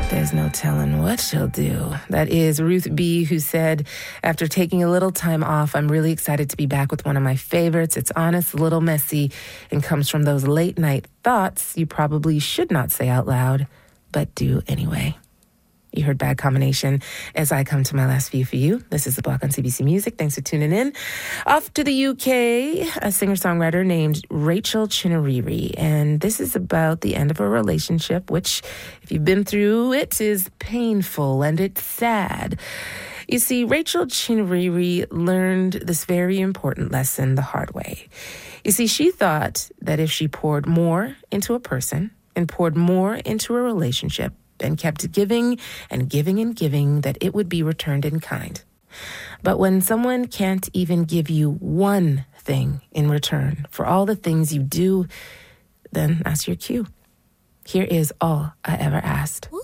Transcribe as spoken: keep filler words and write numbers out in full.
There's no telling what she'll do. That is Ruth B., who said, after taking a little time off, I'm really excited to be back with one of my favorites. It's honest, a little messy, and comes from those late night thoughts you probably should not say out loud, but do anyway. You heard Bad Combination as I come to my last view for you. This is The Block on C B C Music. Thanks for tuning in. Off to the U K, a singer-songwriter named Rachel Chinariri. And this is about the end of a relationship, which, if you've been through it, is painful and it's sad. You see, Rachel Chinariri learned this very important lesson the hard way. You see, she thought that if she poured more into a person and poured more into a relationship, and kept giving and giving and giving, that it would be returned in kind. But when someone can't even give you one thing in return for all the things you do, then that's your cue. Here is All I Ever Asked.